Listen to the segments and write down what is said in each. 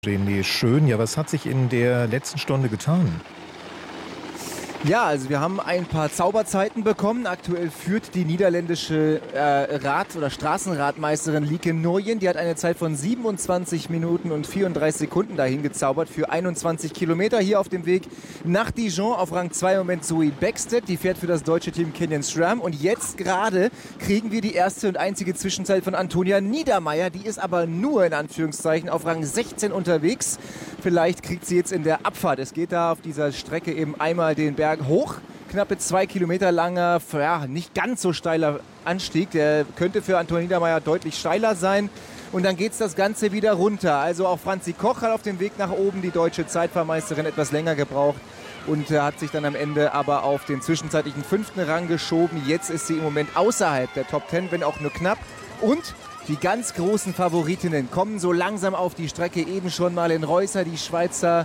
René Schön, ja, was hat sich in der letzten Stunde getan? Ja, also wir haben ein paar Zauberzeiten bekommen. Aktuell führt die niederländische oder Straßenradmeisterin Lieke Nooyen. Die hat eine Zeit von 27 Minuten und 34 Sekunden dahin gezaubert für 21 Kilometer. Hier auf dem Weg nach Dijon auf Rang 2 im Moment Zoe Bäckstedt. Die fährt für das deutsche Team Canyon SRAM. Und jetzt gerade kriegen wir die erste und einzige Zwischenzeit von Antonia Niedermeier. Die ist aber nur in Anführungszeichen auf Rang 16 unterwegs. Vielleicht kriegt sie jetzt in der Abfahrt. Es geht da auf dieser Strecke eben einmal den Berg hoch. Knappe 2 Kilometer langer, nicht ganz so steiler Anstieg. Der könnte für Antonia Niedermeier deutlich steiler sein. Und dann geht es das Ganze wieder runter. Also auch Franzi Koch hat auf dem Weg nach oben, die deutsche Zeitfahrmeisterin, etwas länger gebraucht. Und hat sich dann am Ende aber auf den zwischenzeitlichen 5. Rang geschoben. Jetzt ist sie im Moment außerhalb der Top 10, wenn auch nur knapp. Und die ganz großen Favoritinnen kommen so langsam auf die Strecke. Eben schon mal in Reusser, die Schweizer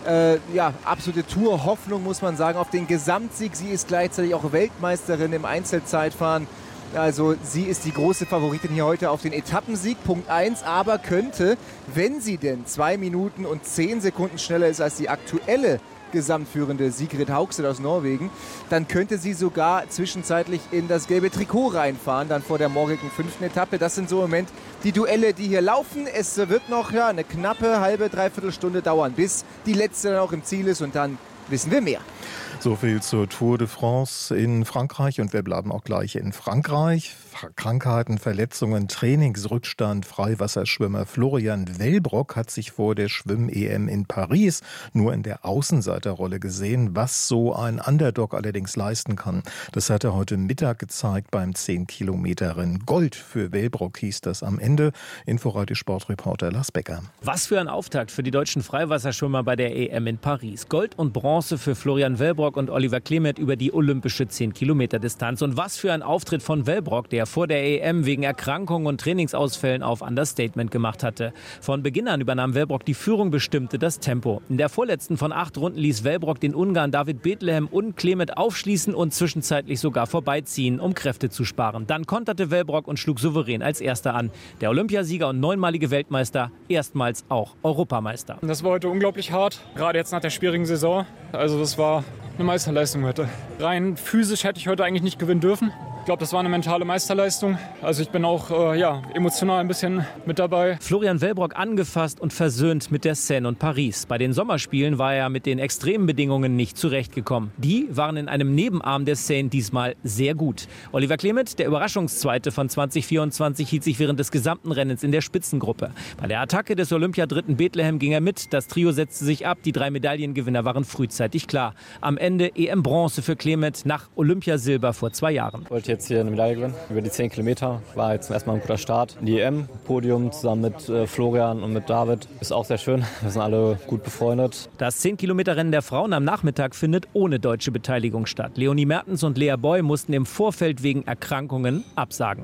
absolute Tour-Hoffnung, muss man sagen, auf den Gesamtsieg. Sie ist gleichzeitig auch Weltmeisterin im Einzelzeitfahren. Also sie ist die große Favoritin hier heute auf den Etappensieg, Punkt 1, aber könnte, wenn sie denn 2 Minuten und 10 Sekunden schneller ist als die aktuelle gesamtführende Sigrid Haugstedt aus Norwegen, dann könnte sie sogar zwischenzeitlich in das gelbe Trikot reinfahren, dann vor der morgigen 5. Etappe. Das sind so im Moment die Duelle, die hier laufen. Es wird noch eine knappe halbe, dreiviertel Stunde dauern, bis die letzte dann auch im Ziel ist und dann wissen wir mehr. So viel zur Tour de France in Frankreich und wir bleiben auch gleich in Frankreich. Krankheiten, Verletzungen, Trainingsrückstand. Freiwasserschwimmer Florian Wellbrock hat sich vor der Schwimm-EM in Paris nur in der Außenseiterrolle gesehen, was so ein Underdog allerdings leisten kann. Das hat er heute Mittag gezeigt beim 10-Kilometer-Rennen. Gold für Wellbrock hieß das am Ende. Inforadio-Sportreporter Lars Becker. Was für ein Auftakt für die deutschen Freiwasserschwimmer bei der EM in Paris. Gold und Bronze für Florian Wellbrock und Oliver Clement über die olympische 10-Kilometer-Distanz. Und was für ein Auftritt von Wellbrock, der vor der EM wegen Erkrankungen und Trainingsausfällen auf Understatement gemacht hatte. Von Beginn an übernahm Wellbrock die Führung, bestimmte das Tempo. In der vorletzten von 8 Runden ließ Wellbrock den Ungarn David Bethlehem und Clement aufschließen und zwischenzeitlich sogar vorbeiziehen, um Kräfte zu sparen. Dann konterte Wellbrock und schlug souverän als Erster an. Der Olympiasieger und 9-malige Weltmeister, erstmals auch Europameister. Das war heute unglaublich hart, gerade jetzt nach der schwierigen Saison. Also das war eine Meisterleistung heute. Rein physisch hätte ich heute eigentlich nicht gewinnen dürfen. Ich glaube, das war eine mentale Meisterleistung. Also ich bin auch emotional ein bisschen mit dabei. Florian Wellbrock angefasst und versöhnt mit der Seine und Paris. Bei den Sommerspielen war er mit den extremen Bedingungen nicht zurechtgekommen. Die waren in einem Nebenarm der Seine diesmal sehr gut. Oliver Clement, der Überraschungszweite von 2024, hielt sich während des gesamten Rennens in der Spitzengruppe. Bei der Attacke des Olympiadritten Bethlehem ging er mit. Das Trio setzte sich ab. Die 3 Medaillengewinner waren frühzeitig klar. Am Ende EM-Bronze für Clement nach Olympiasilber vor 2 Jahren. Ich wollte jetzt hier eine Medaille gewinnen. Über die 10 Kilometer war jetzt erstmal ein guter Start. Die EM-Podium zusammen mit Florian und mit David ist auch sehr schön. Wir sind alle gut befreundet. Das 10-Kilometer-Rennen der Frauen am Nachmittag findet ohne deutsche Beteiligung statt. Leonie Mertens und Lea Boy mussten im Vorfeld wegen Erkrankungen absagen.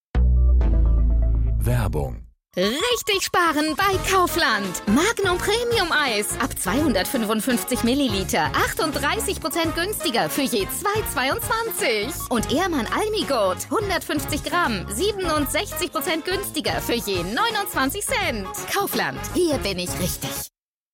Werbung. Richtig sparen bei Kaufland. Magnum Premium Eis ab 255 Milliliter. 38% günstiger für je 2,22. Und Ehrmann Almigurt 150 Gramm. 67% günstiger für je 29 Cent. Kaufland, hier bin ich richtig.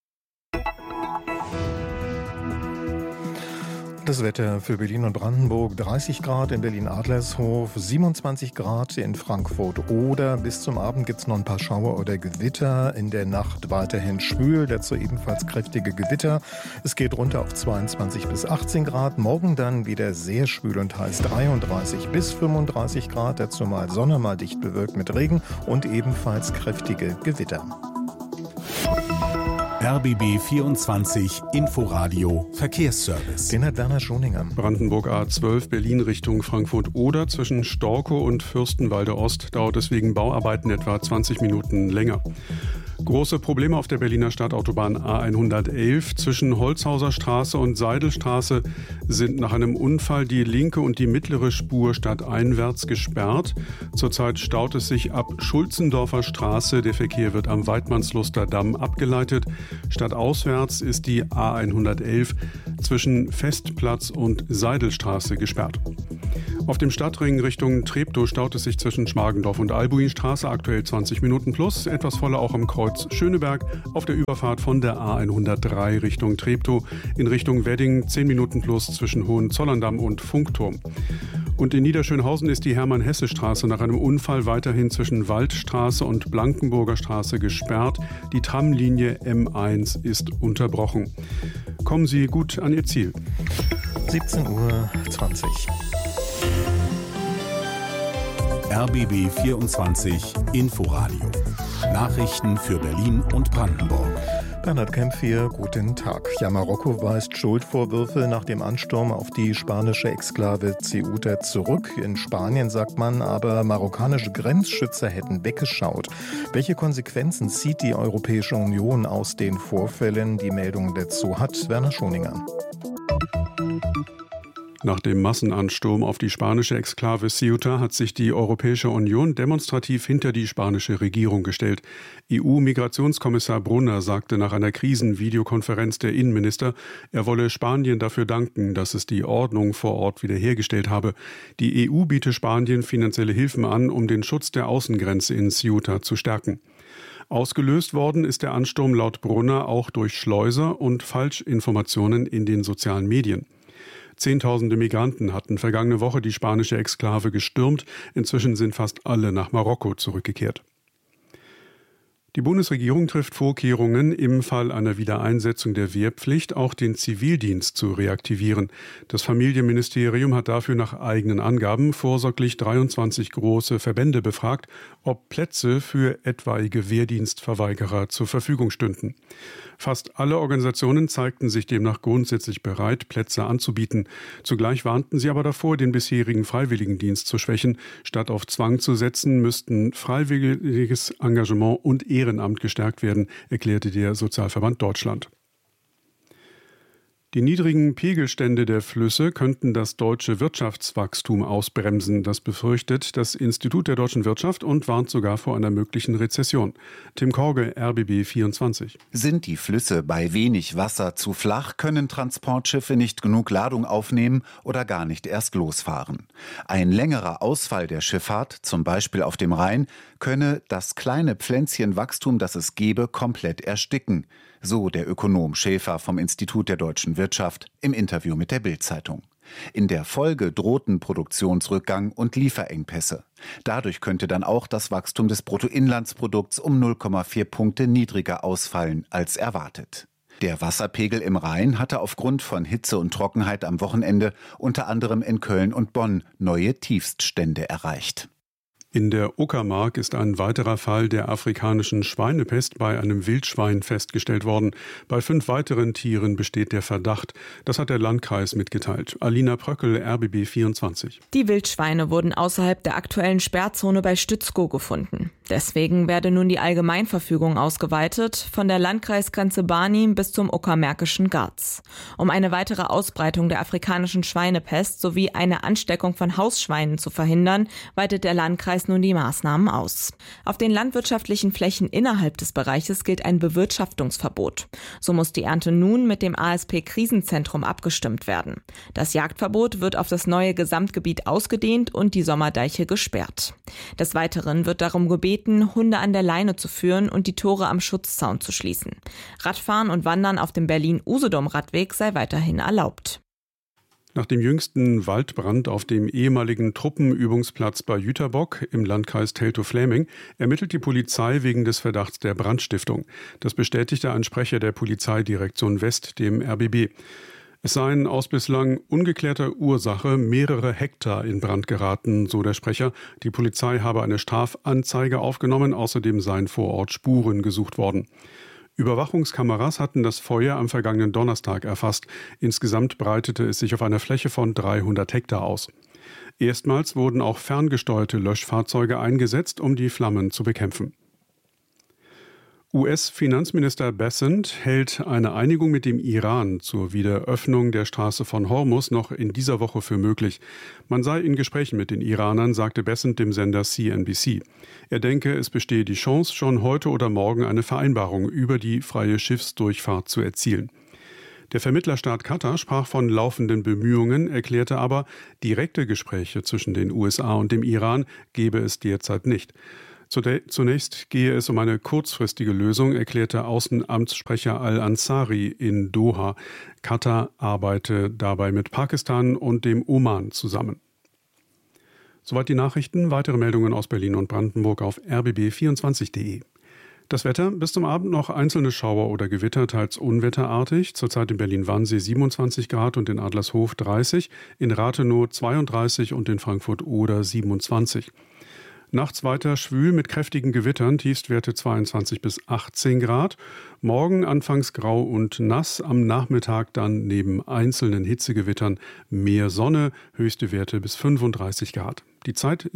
Das Wetter für Berlin und Brandenburg: 30 Grad in Berlin-Adlershof, 27 Grad in Frankfurt-Oder. Bis zum Abend gibt es noch ein paar Schauer oder Gewitter. In der Nacht weiterhin schwül, dazu ebenfalls kräftige Gewitter. Es geht runter auf 22 bis 18 Grad. Morgen dann wieder sehr schwül und heiß, 33 bis 35 Grad. Dazu mal Sonne, mal dicht bewölkt mit Regen und ebenfalls kräftige Gewitter. RBB 24 Inforadio Verkehrsservice. Den hat Werner Schoninger. Brandenburg A12 Berlin Richtung Frankfurt-Oder zwischen Storkow und Fürstenwalde Ost dauert es wegen Bauarbeiten etwa 20 Minuten länger. Große Probleme auf der Berliner Stadtautobahn A111. Zwischen Holzhauser Straße und Seidelstraße sind nach einem Unfall die linke und die mittlere Spur stadteinwärts gesperrt. Zurzeit staut es sich ab Schulzendorfer Straße. Der Verkehr wird am Weidmannsluster Damm abgeleitet. Stadtauswärts ist die A111 zwischen Festplatz und Seidelstraße gesperrt. Auf dem Stadtring Richtung Treptow staut es sich zwischen Schmargendorf und Albuinstraße, aktuell 20 Minuten plus. Etwas voller auch am Kreuz Schöneberg. Auf der Überfahrt von der A103 Richtung Treptow in Richtung Wedding 10 Minuten plus zwischen Hohenzollern-Damm und Funkturm. Und in Niederschönhausen ist die Hermann-Hesse-Straße nach einem Unfall weiterhin zwischen Waldstraße und Blankenburger Straße gesperrt. Die Tramlinie M1 ist unterbrochen. Kommen Sie gut an Ihr Ziel. 17:20 Uhr. RBB 24 Inforadio. Nachrichten für Berlin und Brandenburg. Bernhard Kempf hier, guten Tag. Ja, Marokko weist Schuldvorwürfe nach dem Ansturm auf die spanische Exklave Ceuta zurück. In Spanien sagt man, aber marokkanische Grenzschützer hätten weggeschaut. Welche Konsequenzen zieht die Europäische Union aus den Vorfällen? Die Meldung dazu hat Werner Schoninger. Nach dem Massenansturm auf die spanische Exklave Ceuta hat sich die Europäische Union demonstrativ hinter die spanische Regierung gestellt. EU-Migrationskommissar Brunner sagte nach einer Krisenvideokonferenz der Innenminister, er wolle Spanien dafür danken, dass es die Ordnung vor Ort wiederhergestellt habe. Die EU biete Spanien finanzielle Hilfen an, um den Schutz der Außengrenze in Ceuta zu stärken. Ausgelöst worden ist der Ansturm laut Brunner auch durch Schleuser und Falschinformationen in den sozialen Medien. Zehntausende Migranten hatten vergangene Woche die spanische Exklave gestürmt. Inzwischen sind fast alle nach Marokko zurückgekehrt. Die Bundesregierung trifft Vorkehrungen, im Fall einer Wiedereinsetzung der Wehrpflicht auch den Zivildienst zu reaktivieren. Das Familienministerium hat dafür nach eigenen Angaben vorsorglich 23 große Verbände befragt, ob Plätze für etwaige Wehrdienstverweigerer zur Verfügung stünden. Fast alle Organisationen zeigten sich demnach grundsätzlich bereit, Plätze anzubieten. Zugleich warnten sie aber davor, den bisherigen Freiwilligendienst zu schwächen. Statt auf Zwang zu setzen, müssten freiwilliges Engagement und Ehrenamt gestärkt werden, erklärte der Sozialverband Deutschland. Die niedrigen Pegelstände der Flüsse könnten das deutsche Wirtschaftswachstum ausbremsen. Das befürchtet das Institut der deutschen Wirtschaft und warnt sogar vor einer möglichen Rezession. Tim Korge, RBB 24. Sind die Flüsse bei wenig Wasser zu flach, können Transportschiffe nicht genug Ladung aufnehmen oder gar nicht erst losfahren. Ein längerer Ausfall der Schifffahrt, zum Beispiel auf dem Rhein, könne das kleine Pflänzchen Wachstum, das es gebe, komplett ersticken. So der Ökonom Schäfer vom Institut der deutschen Wirtschaft im Interview mit der Bild-Zeitung. In der Folge drohten Produktionsrückgang und Lieferengpässe. Dadurch könnte dann auch das Wachstum des Bruttoinlandsprodukts um 0,4 Punkte niedriger ausfallen als erwartet. Der Wasserpegel im Rhein hatte aufgrund von Hitze und Trockenheit am Wochenende unter anderem in Köln und Bonn neue Tiefststände erreicht. In der Uckermark ist ein weiterer Fall der afrikanischen Schweinepest bei einem Wildschwein festgestellt worden. Bei 5 weiteren Tieren besteht der Verdacht. Das hat der Landkreis mitgeteilt. Alina Pröckel, RBB 24. Die Wildschweine wurden außerhalb der aktuellen Sperrzone bei Stützkow gefunden. Deswegen werde nun die Allgemeinverfügung ausgeweitet, von der Landkreisgrenze Barnim bis zum Uckermärkischen Garz. Um eine weitere Ausbreitung der afrikanischen Schweinepest sowie eine Ansteckung von Hausschweinen zu verhindern, weitet der Landkreis nun die Maßnahmen aus. Auf den landwirtschaftlichen Flächen innerhalb des Bereiches gilt ein Bewirtschaftungsverbot. So muss die Ernte nun mit dem ASP-Krisenzentrum abgestimmt werden. Das Jagdverbot wird auf das neue Gesamtgebiet ausgedehnt und die Sommerdeiche gesperrt. Des Weiteren wird darum gebeten, Hunde an der Leine zu führen und die Tore am Schutzzaun zu schließen. Radfahren und Wandern auf dem Berlin-Usedom-Radweg sei weiterhin erlaubt. Nach dem jüngsten Waldbrand auf dem ehemaligen Truppenübungsplatz bei Jüterbock im Landkreis Teltow-Fläming ermittelt die Polizei wegen des Verdachts der Brandstiftung. Das bestätigte ein Sprecher der Polizeidirektion West dem RBB. Es seien aus bislang ungeklärter Ursache mehrere Hektar in Brand geraten, so der Sprecher. Die Polizei habe eine Strafanzeige aufgenommen, außerdem seien vor Ort Spuren gesucht worden. Überwachungskameras hatten das Feuer am vergangenen Donnerstag erfasst. Insgesamt breitete es sich auf einer Fläche von 300 Hektar aus. Erstmals wurden auch ferngesteuerte Löschfahrzeuge eingesetzt, um die Flammen zu bekämpfen. US-Finanzminister Bessent hält eine Einigung mit dem Iran zur Wiederöffnung der Straße von Hormuz noch in dieser Woche für möglich. Man sei in Gesprächen mit den Iranern, sagte Bessent dem Sender CNBC. Er denke, es bestehe die Chance, schon heute oder morgen eine Vereinbarung über die freie Schiffsdurchfahrt zu erzielen. Der Vermittlerstaat Katar sprach von laufenden Bemühungen, erklärte aber, direkte Gespräche zwischen den USA und dem Iran gebe es derzeit nicht. Zunächst gehe es um eine kurzfristige Lösung, erklärte Außenamtssprecher Al-Ansari in Doha. Katar arbeite dabei mit Pakistan und dem Oman zusammen. Soweit die Nachrichten. Weitere Meldungen aus Berlin und Brandenburg auf rbb24.de. Das Wetter, bis zum Abend noch einzelne Schauer oder Gewitter, teils unwetterartig. Zurzeit in Berlin-Wannsee 27 Grad und in Adlershof 30, in Rathenow 32 und in Frankfurt-Oder 27. Nachts weiter schwül mit kräftigen Gewittern, Tiefstwerte 22 bis 18 Grad. Morgen anfangs grau und nass, am Nachmittag dann neben einzelnen Hitzegewittern mehr Sonne, höchste Werte bis 35 Grad. Die Zeit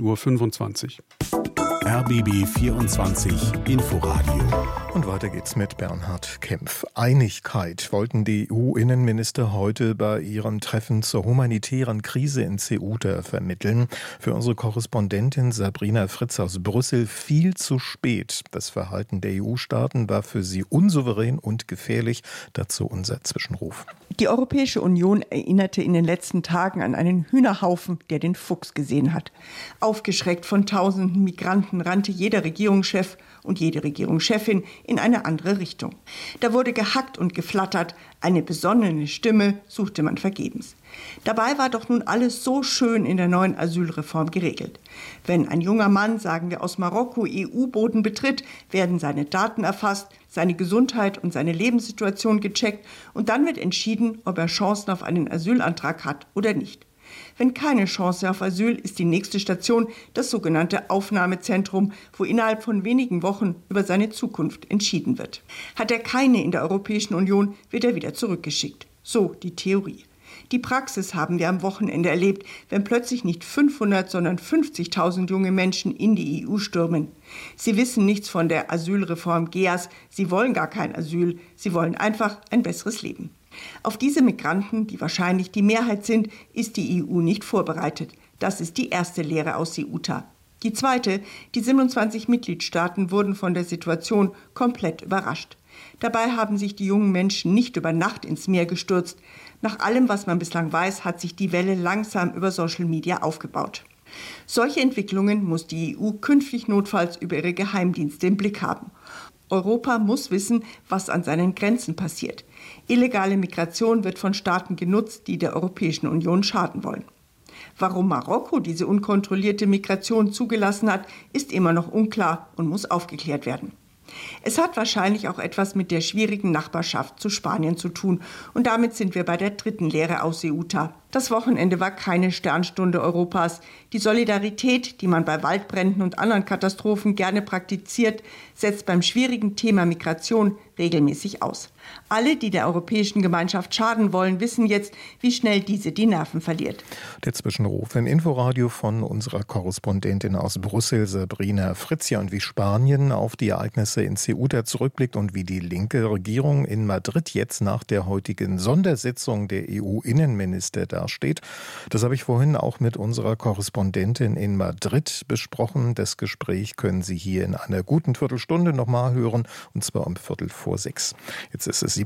17:25 Uhr. RBB 24 Inforadio. Und weiter geht's mit Bernhard Kempf. Einigkeit wollten die EU-Innenminister heute bei ihrem Treffen zur humanitären Krise in Ceuta vermitteln. Für unsere Korrespondentin Sabrina Fritz aus Brüssel viel zu spät. Das Verhalten der EU-Staaten war für sie unsouverän und gefährlich. Dazu unser Zwischenruf. Die Europäische Union erinnerte in den letzten Tagen an einen Hühnerhaufen, der den Fuchs gesehen hat. Aufgeschreckt von tausenden Migranten rannte jeder Regierungschef und jede Regierungschefin in eine andere Richtung. Da wurde gehackt und geflattert, eine besonnene Stimme suchte man vergebens. Dabei war doch nun alles so schön in der neuen Asylreform geregelt. Wenn ein junger Mann, sagen wir aus Marokko, EU-Boden betritt, werden seine Daten erfasst, seine Gesundheit und seine Lebenssituation gecheckt und dann wird entschieden, ob er Chancen auf einen Asylantrag hat oder nicht. Wenn keine Chance auf Asyl ist die nächste Station das sogenannte Aufnahmezentrum, wo innerhalb von wenigen Wochen über seine Zukunft entschieden wird. Hat er keine in der Europäischen Union, wird er wieder zurückgeschickt. So die Theorie. Die Praxis haben wir am Wochenende erlebt, wenn plötzlich nicht 500, sondern 50.000 junge Menschen in die EU stürmen. Sie wissen nichts von der Asylreform GEAS, sie wollen gar kein Asyl, sie wollen einfach ein besseres Leben. Auf diese Migranten, die wahrscheinlich die Mehrheit sind, ist die EU nicht vorbereitet. Das ist die erste Lehre aus Ceuta. Die zweite, die 27 Mitgliedstaaten wurden von der Situation komplett überrascht. Dabei haben sich die jungen Menschen nicht über Nacht ins Meer gestürzt. Nach allem, was man bislang weiß, hat sich die Welle langsam über Social Media aufgebaut. Solche Entwicklungen muss die EU künftig notfalls über ihre Geheimdienste im Blick haben. Europa muss wissen, was an seinen Grenzen passiert. Illegale Migration wird von Staaten genutzt, die der Europäischen Union schaden wollen. Warum Marokko diese unkontrollierte Migration zugelassen hat, ist immer noch unklar und muss aufgeklärt werden. Es hat wahrscheinlich auch etwas mit der schwierigen Nachbarschaft zu Spanien zu tun. Und damit sind wir bei der dritten Lehre aus Ceuta. Das Wochenende war keine Sternstunde Europas. Die Solidarität, die man bei Waldbränden und anderen Katastrophen gerne praktiziert, setzt beim schwierigen Thema Migration regelmäßig aus. Alle, die der Europäischen Gemeinschaft schaden wollen, wissen jetzt, wie schnell diese die Nerven verliert. Der Zwischenruf im Inforadio von unserer Korrespondentin aus Brüssel, Sabrina Fritz. Ja, und wie Spanien auf die Ereignisse in Ceuta zurückblickt und wie die linke Regierung in Madrid jetzt nach der heutigen Sondersitzung der EU-Innenminister dasteht. Das habe ich vorhin auch mit unserer Korrespondentin in Madrid besprochen. Das Gespräch können Sie hier in einer guten Viertelstunde nochmal hören, und zwar um 5:45. Jetzt ist es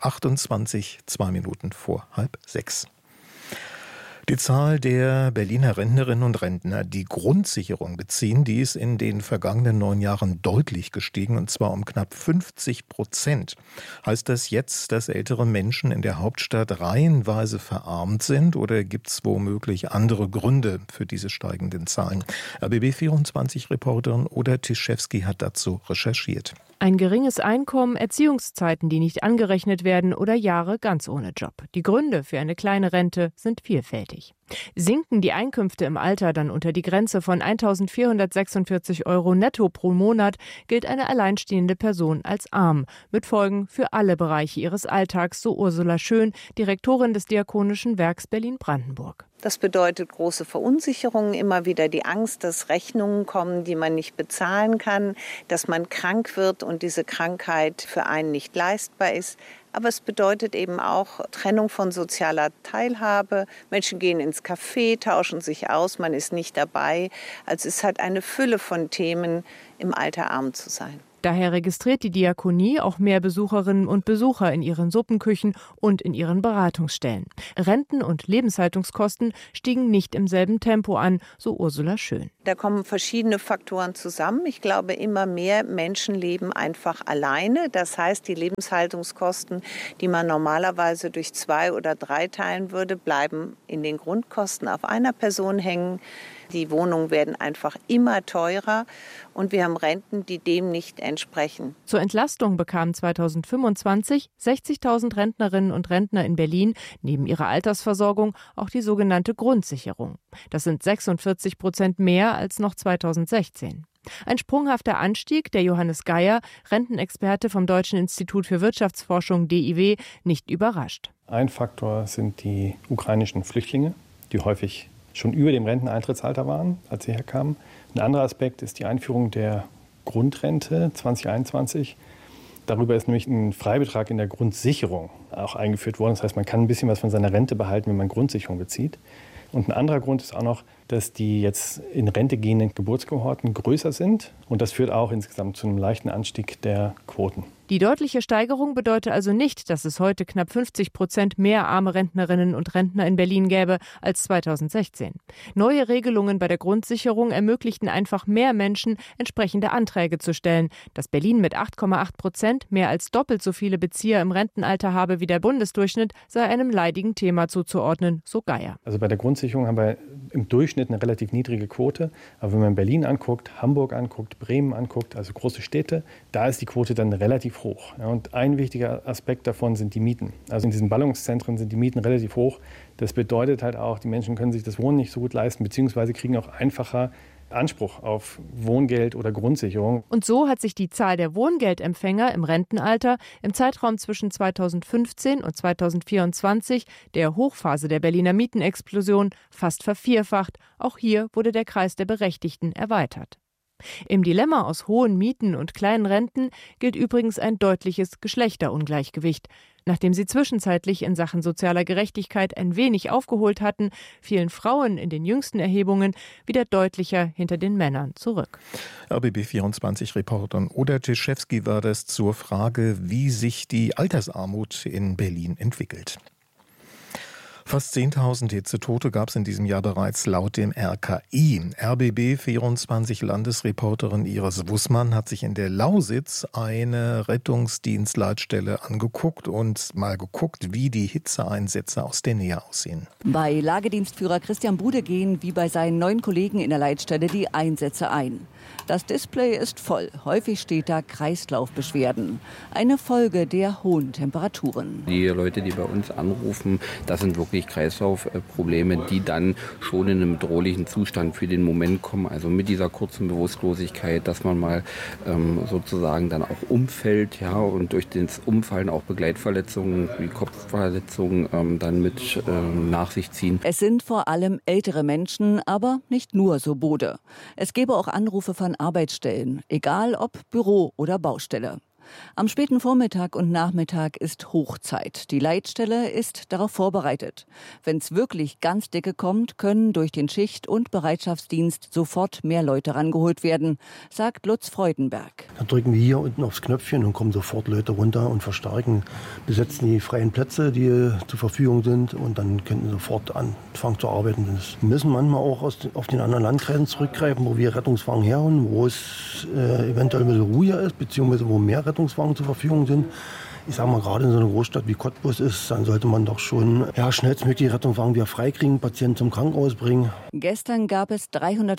17:28 Uhr, 2 Minuten vor 5:30. Die Zahl der Berliner Rentnerinnen und Rentner, die Grundsicherung beziehen, die ist in den vergangenen 9 Jahren deutlich gestiegen, und zwar um knapp 50%. Heißt das jetzt, dass ältere Menschen in der Hauptstadt reihenweise verarmt sind, oder gibt es womöglich andere Gründe für diese steigenden Zahlen? RBB24-Reporterin Oda Tischewski hat dazu recherchiert. Ein geringes Einkommen, Erziehungszeiten, die nicht angerechnet werden oder Jahre ganz ohne Job. Die Gründe für eine kleine Rente sind vielfältig. Sinken die Einkünfte im Alter dann unter die Grenze von 1.446 € netto pro Monat, gilt eine alleinstehende Person als arm, mit Folgen für alle Bereiche ihres Alltags, so Ursula Schön, Direktorin des Diakonischen Werks Berlin-Brandenburg. Das bedeutet große Verunsicherungen, immer wieder die Angst, dass Rechnungen kommen, die man nicht bezahlen kann, dass man krank wird und diese Krankheit für einen nicht leistbar ist. Aber es bedeutet eben auch Trennung von sozialer Teilhabe. Menschen gehen ins Café, tauschen sich aus, man ist nicht dabei. Also es ist halt eine Fülle von Themen, im Alter arm zu sein. Daher registriert die Diakonie auch mehr Besucherinnen und Besucher in ihren Suppenküchen und in ihren Beratungsstellen. Renten- und Lebenshaltungskosten stiegen nicht im selben Tempo an, so Ursula Schön. Da kommen verschiedene Faktoren zusammen. Ich glaube, immer mehr Menschen leben einfach alleine. Das heißt, die Lebenshaltungskosten, die man normalerweise durch 2 oder 3 teilen würde, bleiben in den Grundkosten auf einer Person hängen. Die Wohnungen werden einfach immer teurer und wir haben Renten, die dem nicht entsprechen. Zur Entlastung bekamen 2025 60.000 Rentnerinnen und Rentner in Berlin neben ihrer Altersversorgung auch die sogenannte Grundsicherung. Das sind 46% mehr als noch 2016. Ein sprunghafter Anstieg, der Johannes Geier, Rentenexperte vom Deutschen Institut für Wirtschaftsforschung DIW, nicht überrascht. Ein Faktor sind die ukrainischen Flüchtlinge, die häufig schon über dem Renteneintrittsalter waren, als sie herkamen. Ein anderer Aspekt ist die Einführung der Grundrente 2021. Darüber ist nämlich ein Freibetrag in der Grundsicherung auch eingeführt worden. Das heißt, man kann ein bisschen was von seiner Rente behalten, wenn man Grundsicherung bezieht. Und ein anderer Grund ist auch noch, dass die jetzt in Rente gehenden Geburtskohorten größer sind. Und das führt auch insgesamt zu einem leichten Anstieg der Quoten. Die deutliche Steigerung bedeutet also nicht, dass es heute knapp 50% mehr arme Rentnerinnen und Rentner in Berlin gäbe als 2016. Neue Regelungen bei der Grundsicherung ermöglichten einfach mehr Menschen, entsprechende Anträge zu stellen. Dass Berlin mit 8,8% mehr als doppelt so viele Bezieher im Rentenalter habe wie der Bundesdurchschnitt, sei einem leidigen Thema zuzuordnen, so Geier. Also bei der Grundsicherung haben wir im Durchschnitt eine relativ niedrige Quote. Aber wenn man Berlin anguckt, Hamburg anguckt, Bremen anguckt, also große Städte, da ist die Quote dann relativ hoch. Ja, und ein wichtiger Aspekt davon sind die Mieten. Also in diesen Ballungszentren sind die Mieten relativ hoch. Das bedeutet halt auch, die Menschen können sich das Wohnen nicht so gut leisten, beziehungsweise kriegen auch einfacher Anspruch auf Wohngeld oder Grundsicherung. Und so hat sich die Zahl der Wohngeldempfänger im Rentenalter im Zeitraum zwischen 2015 und 2024, der Hochphase der Berliner Mietenexplosion, fast vervierfacht. Auch hier wurde der Kreis der Berechtigten erweitert. Im Dilemma aus hohen Mieten und kleinen Renten gilt übrigens ein deutliches Geschlechterungleichgewicht. Nachdem sie zwischenzeitlich in Sachen sozialer Gerechtigkeit ein wenig aufgeholt hatten, fielen Frauen in den jüngsten Erhebungen wieder deutlicher hinter den Männern zurück. RBB24-Reporter Oda Czeschewski war das zur Frage, wie sich die Altersarmut in Berlin entwickelt. Fast 10.000 Hitzetote gab es in diesem Jahr bereits laut dem RKI. RBB24-Landesreporterin Iris Wussmann hat sich in der Lausitz eine Rettungsdienstleitstelle angeguckt und mal geguckt, wie die Hitzeeinsätze aus der Nähe aussehen. Bei Lagedienstführer Christian Bude gehen wie bei seinen 9 Kollegen in der Leitstelle die Einsätze ein. Das Display ist voll. Häufig steht da Kreislaufbeschwerden. Eine Folge der hohen Temperaturen. Die Leute, die bei uns anrufen, das sind wirklich Kreislaufprobleme, die dann schon in einem bedrohlichen Zustand für den Moment kommen. Also mit dieser kurzen Bewusstlosigkeit, dass man mal sozusagen dann auch umfällt, ja, und durch das Umfallen auch Begleitverletzungen wie Kopfverletzungen dann mit nach sich ziehen. Es sind vor allem ältere Menschen, aber nicht nur, so Bude. Es gäbe auch Anrufe von Arbeitsstellen, egal ob Büro oder Baustelle. Am späten Vormittag und Nachmittag ist Hochzeit. Die Leitstelle ist darauf vorbereitet. Wenn es wirklich ganz dicke kommt, können durch den Schicht- und Bereitschaftsdienst sofort mehr Leute rangeholt werden, sagt Lutz Freudenberg. Dann drücken wir hier unten aufs Knöpfchen und kommen sofort Leute runter und verstärken, besetzen die freien Plätze, die zur Verfügung sind, und dann können wir sofort anfangen zu arbeiten. Wir müssen manchmal auch auf den anderen Landkreisen zurückgreifen, wo wir Rettungswagen herholen, wo es eventuell ein bisschen ruhiger ist, beziehungsweise wo mehr Rettungswagen zur Verfügung sind. Ich sage mal, gerade in so einer Großstadt wie Cottbus ist, dann sollte man doch schon schnellstmöglich Rettungswagen wieder freikriegen, Patienten zum Krankenhaus bringen. Gestern gab es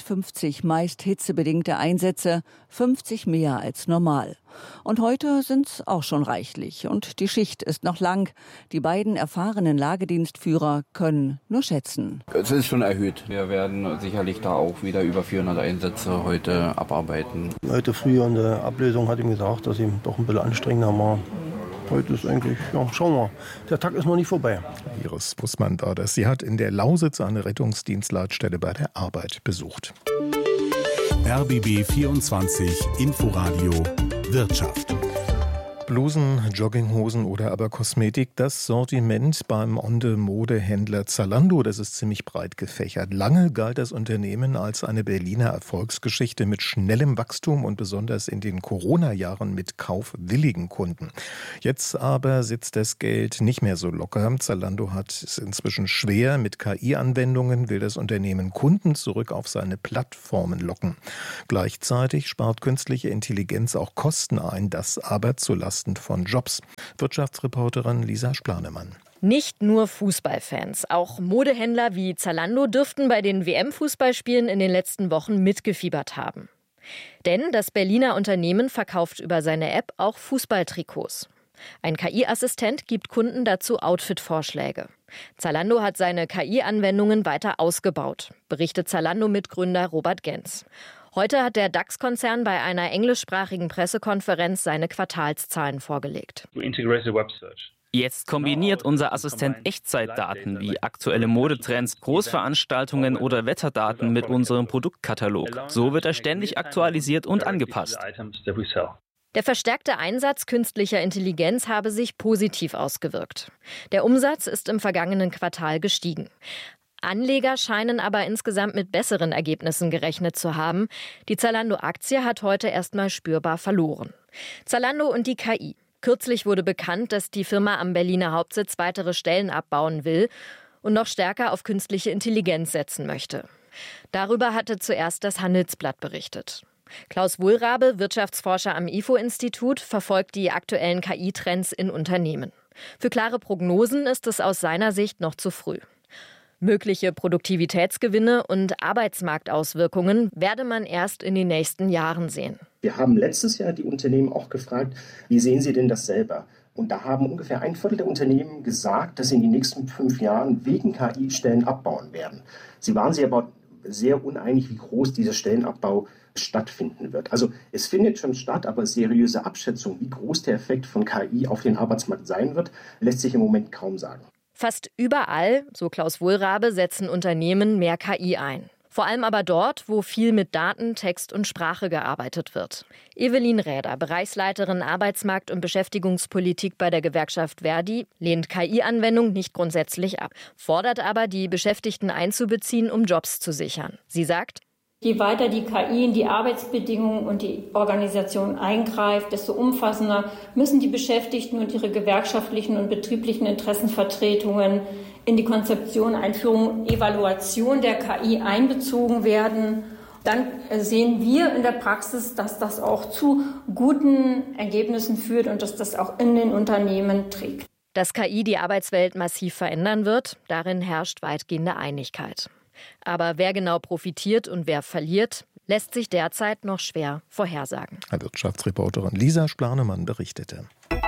350 meist hitzebedingte Einsätze, 50 mehr als normal. Und heute sind es auch schon reichlich. Und die Schicht ist noch lang. Die beiden erfahrenen Lagedienstführer können nur schätzen. Es ist schon erhöht. Wir werden sicherlich da auch wieder über 400 Einsätze heute abarbeiten. Heute früh in der Ablesung hat ihm gesagt, dass ihm doch ein bisschen anstrengender war. Heute ist eigentlich, schauen wir, der Tag ist noch nicht vorbei. Iris Wussmann war das. Sie hat in der Lausitz eine Rettungsdienstleitstelle bei der Arbeit besucht. RBB 24 Inforadio Wirtschaft. Blusen, Jogginghosen oder aber Kosmetik, das Sortiment beim Onde-Modehändler Zalando, das ist ziemlich breit gefächert. Lange galt das Unternehmen als eine Berliner Erfolgsgeschichte mit schnellem Wachstum und besonders in den Corona-Jahren mit kaufwilligen Kunden. Jetzt aber sitzt das Geld nicht mehr so locker. Zalando hat es inzwischen schwer. Mit KI-Anwendungen will das Unternehmen Kunden zurück auf seine Plattformen locken. Gleichzeitig spart künstliche Intelligenz auch Kosten ein, das aber zulasten von Jobs. Wirtschaftsreporterin Lisa Splanemann. Nicht nur Fußballfans, auch Modehändler wie Zalando dürften bei den WM-Fußballspielen in den letzten Wochen mitgefiebert haben. Denn das Berliner Unternehmen verkauft über seine App auch Fußballtrikots. Ein KI-Assistent gibt Kunden dazu Outfit-Vorschläge. Zalando hat seine KI-Anwendungen weiter ausgebaut, berichtet Zalando-Mitgründer Robert Genz. Heute hat der DAX-Konzern bei einer englischsprachigen Pressekonferenz seine Quartalszahlen vorgelegt. Jetzt kombiniert unser Assistent Echtzeitdaten wie aktuelle Modetrends, Großveranstaltungen oder Wetterdaten mit unserem Produktkatalog. So wird er ständig aktualisiert und angepasst. Der verstärkte Einsatz künstlicher Intelligenz habe sich positiv ausgewirkt. Der Umsatz ist im vergangenen Quartal gestiegen. Anleger scheinen aber insgesamt mit besseren Ergebnissen gerechnet zu haben. Die Zalando-Aktie hat heute erstmal spürbar verloren. Zalando und die KI. Kürzlich wurde bekannt, dass die Firma am Berliner Hauptsitz weitere Stellen abbauen will und noch stärker auf künstliche Intelligenz setzen möchte. Darüber hatte zuerst das Handelsblatt berichtet. Klaus Wohlrabe, Wirtschaftsforscher am IFO-Institut, verfolgt die aktuellen KI-Trends in Unternehmen. Für klare Prognosen ist es aus seiner Sicht noch zu früh. Mögliche Produktivitätsgewinne und Arbeitsmarktauswirkungen werde man erst in den nächsten Jahren sehen. Wir haben letztes Jahr die Unternehmen auch gefragt, wie sehen sie denn das selber? Und da haben ungefähr 1/4 der Unternehmen gesagt, dass sie in den nächsten 5 Jahren wegen KI Stellen abbauen werden. Sie waren sich aber sehr uneinig, wie groß dieser Stellenabbau stattfinden wird. Also es findet schon statt, aber seriöse Abschätzung, wie groß der Effekt von KI auf den Arbeitsmarkt sein wird, lässt sich im Moment kaum sagen. Fast überall, so Klaus Wohlrabe, setzen Unternehmen mehr KI ein. Vor allem aber dort, wo viel mit Daten, Text und Sprache gearbeitet wird. Evelyn Räder, Bereichsleiterin Arbeitsmarkt- und Beschäftigungspolitik bei der Gewerkschaft Verdi, lehnt KI-Anwendung nicht grundsätzlich ab, fordert aber, die Beschäftigten einzubeziehen, um Jobs zu sichern. Sie sagt: Je weiter die KI in die Arbeitsbedingungen und die Organisation eingreift, desto umfassender müssen die Beschäftigten und ihre gewerkschaftlichen und betrieblichen Interessenvertretungen in die Konzeption, Einführung, Evaluation der KI einbezogen werden. Dann sehen wir in der Praxis, dass das auch zu guten Ergebnissen führt und dass das auch in den Unternehmen trägt. Dass KI die Arbeitswelt massiv verändern wird, darin herrscht weitgehende Einigkeit. Aber wer genau profitiert und wer verliert, lässt sich derzeit noch schwer vorhersagen. Wirtschaftsreporterin Lisa Splanemann berichtete.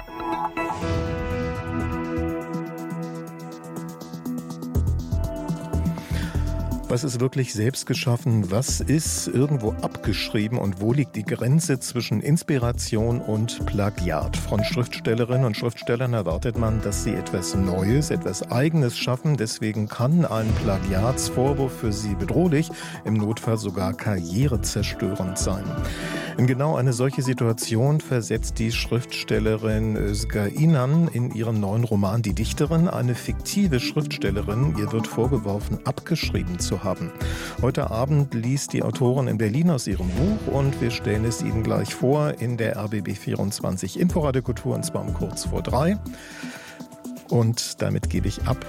Was ist wirklich selbst geschaffen? Was ist irgendwo abgeschrieben? Und wo liegt die Grenze zwischen Inspiration und Plagiat? Von Schriftstellerinnen und Schriftstellern erwartet man, dass sie etwas Neues, etwas Eigenes schaffen. Deswegen kann ein Plagiatsvorwurf für sie bedrohlich, im Notfall sogar karrierezerstörend sein. In genau eine solche Situation versetzt die Schriftstellerin Özge İnan in ihrem neuen Roman Die Dichterin, eine fiktive Schriftstellerin. Ihr wird vorgeworfen, abgeschrieben zu haben. Heute Abend liest die Autorin in Berlin aus ihrem Buch und wir stellen es Ihnen gleich vor in der RBB 24 Inforadio Kultur, und zwar um kurz vor 3. Und damit gebe ich ab.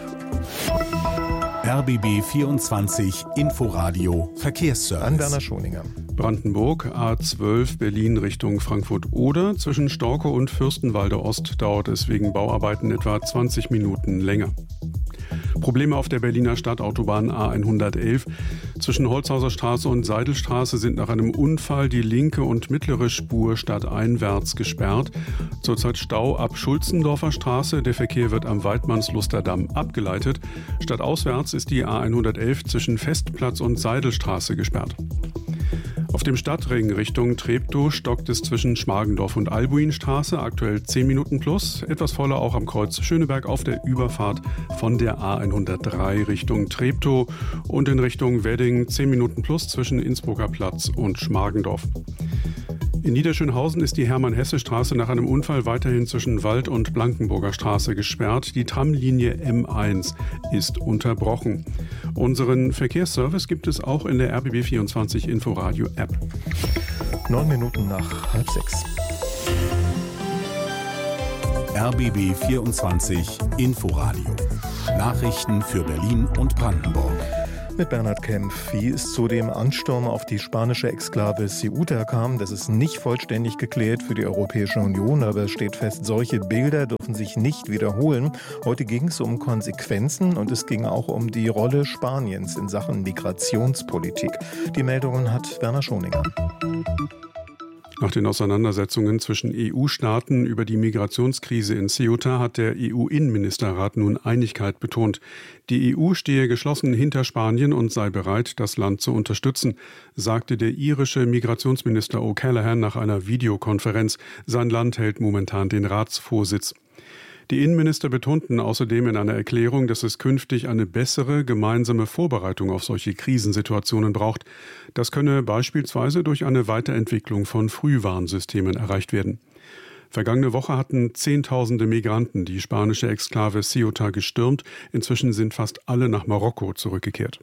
RBB 24 Inforadio Verkehrsservice. An Werner Schoninger. Brandenburg, A12 Berlin Richtung Frankfurt-Oder. Zwischen Storkow und Fürstenwalde Ost dauert es wegen Bauarbeiten etwa 20 Minuten länger. Probleme auf der Berliner Stadtautobahn A111. Zwischen Holzhauser Straße und Seidelstraße sind nach einem Unfall die linke und mittlere Spur stadteinwärts gesperrt. Zurzeit Stau ab Schulzendorfer Straße. Der Verkehr wird am Weidmannsluster Damm abgeleitet. Stadtauswärts ist die A111 zwischen Festplatz und Seidelstraße gesperrt. Auf dem Stadtring Richtung Treptow stockt es zwischen Schmargendorf und Albuinstraße, aktuell 10 Minuten plus. Etwas voller auch am Kreuz Schöneberg auf der Überfahrt von der A103 Richtung Treptow und in Richtung Wedding 10 Minuten plus zwischen Innsbrucker Platz und Schmargendorf. In Niederschönhausen ist die Hermann-Hesse-Straße nach einem Unfall weiterhin zwischen Wald- und Blankenburger Straße gesperrt. Die Tramlinie M1 ist unterbrochen. Unseren Verkehrsservice gibt es auch in der RBB24 Inforadio App. 9 Minuten nach 5:30. RBB 24 Inforadio. Nachrichten für Berlin und Brandenburg. Mit Bernhard Kempf. Wie es zu dem Ansturm auf die spanische Exklave Ceuta kam, das ist nicht vollständig geklärt für die Europäische Union, aber es steht fest, solche Bilder dürfen sich nicht wiederholen. Heute ging es um Konsequenzen und es ging auch um die Rolle Spaniens in Sachen Migrationspolitik. Die Meldungen hat Werner Schoninger. Nach den Auseinandersetzungen zwischen EU-Staaten über die Migrationskrise in Ceuta hat der EU-Innenministerrat nun Einigkeit betont. Die EU stehe geschlossen hinter Spanien und sei bereit, das Land zu unterstützen, sagte der irische Migrationsminister O'Callaghan nach einer Videokonferenz. Sein Land hält momentan den Ratsvorsitz. Die Innenminister betonten außerdem in einer Erklärung, dass es künftig eine bessere gemeinsame Vorbereitung auf solche Krisensituationen braucht. Das könne beispielsweise durch eine Weiterentwicklung von Frühwarnsystemen erreicht werden. Vergangene Woche hatten Zehntausende Migranten die spanische Exklave Ceuta gestürmt. Inzwischen sind fast alle nach Marokko zurückgekehrt.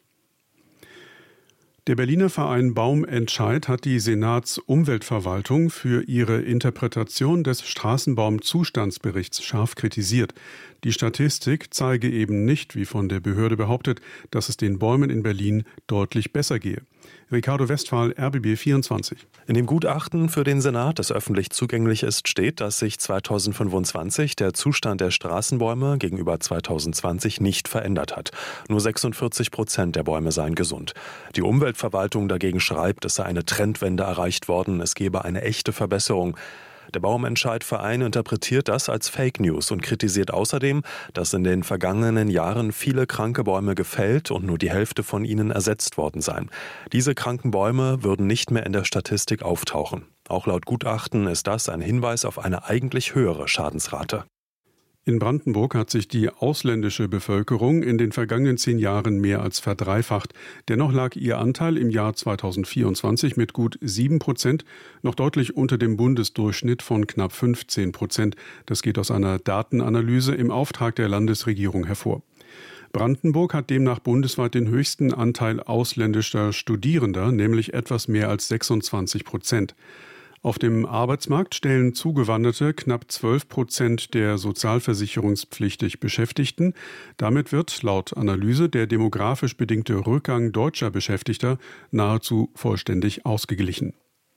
Der Berliner Verein Baumentscheid hat die Senatsumweltverwaltung für ihre Interpretation des Straßenbaumzustandsberichts scharf kritisiert. Die Statistik zeige eben nicht, wie von der Behörde behauptet, dass es den Bäumen in Berlin deutlich besser gehe. Ricardo Westphal, RBB 24. In dem Gutachten für den Senat, das öffentlich zugänglich ist, steht, dass sich 2025 der Zustand der Straßenbäume gegenüber 2020 nicht verändert hat. Nur 46% der Bäume seien gesund. Die Umweltverwaltung dagegen schreibt, es sei eine Trendwende erreicht worden, es gebe eine echte Verbesserung. Der Baumentscheid-Verein interpretiert das als Fake News und kritisiert außerdem, dass in den vergangenen Jahren viele kranke Bäume gefällt und nur die Hälfte von ihnen ersetzt worden seien. Diese kranken Bäume würden nicht mehr in der Statistik auftauchen. Auch laut Gutachten ist das ein Hinweis auf eine eigentlich höhere Schadensrate. In Brandenburg hat sich die ausländische Bevölkerung in den vergangenen 10 Jahren mehr als verdreifacht. Dennoch lag ihr Anteil im Jahr 2024 mit gut 7% noch deutlich unter dem Bundesdurchschnitt von knapp 15%. Das geht aus einer Datenanalyse im Auftrag der Landesregierung hervor. Brandenburg hat demnach bundesweit den höchsten Anteil ausländischer Studierender, nämlich etwas mehr als 26%. Auf dem Arbeitsmarkt stellen Zugewanderte knapp 12% der sozialversicherungspflichtig Beschäftigten. Damit wird laut Analyse der demografisch bedingte Rückgang deutscher Beschäftigter nahezu vollständig ausgeglichen.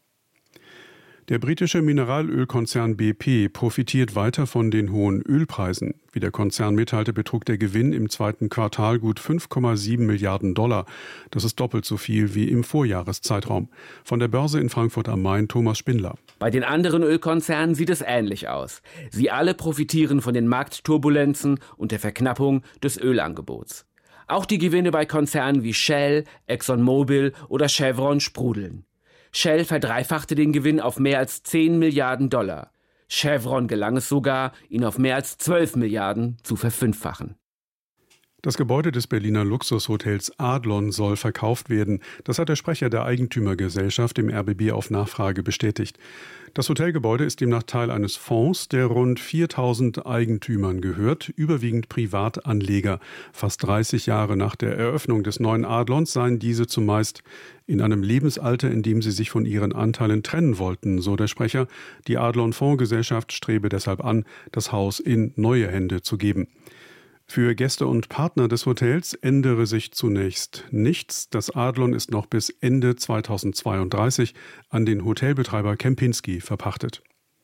Der britische Mineralölkonzern BP profitiert weiter von den hohen Ölpreisen. Wie der Konzern mitteilte, betrug der Gewinn im zweiten Quartal gut 5,7 Milliarden $. Das ist doppelt so viel wie im Vorjahreszeitraum. Von der Börse in Frankfurt am Main Thomas Spindler. Bei den anderen Ölkonzernen sieht es ähnlich aus. Sie alle profitieren von den Marktturbulenzen und der Verknappung des Ölangebots. Auch die Gewinne bei Konzernen wie Shell, ExxonMobil oder Chevron sprudeln. Shell verdreifachte den Gewinn auf mehr als 10 Milliarden $. Chevron gelang es sogar, ihn auf mehr als 12 Milliarden zu verfünffachen. Das Gebäude des Berliner Luxushotels Adlon soll verkauft werden. Das hat der Sprecher der Eigentümergesellschaft im RBB auf Nachfrage bestätigt. Das Hotelgebäude ist demnach Teil eines Fonds, der rund 4.000 Eigentümern gehört, überwiegend Privatanleger. Fast 30 Jahre nach der Eröffnung des neuen Adlons seien diese zumeist in einem Lebensalter, in dem sie sich von ihren Anteilen trennen wollten, so der Sprecher. Die Adlon-Fondsgesellschaft strebe deshalb an, das Haus in neue Hände zu geben. Für Gäste und Partner des Hotels ändere sich zunächst nichts. Das Adlon ist noch bis Ende 2032 an den Hotelbetreiber Kempinski verpachtet.